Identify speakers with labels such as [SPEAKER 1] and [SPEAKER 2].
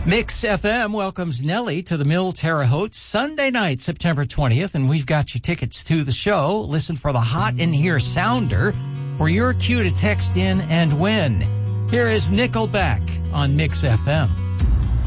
[SPEAKER 1] Mix FM welcomes Nelly to the Mill Terre Haute Sunday night, September 20th, and we've got your tickets to the show. Listen for the Hot in Here sounder for your cue to text in and win. Here is Nickelback on Mix FM.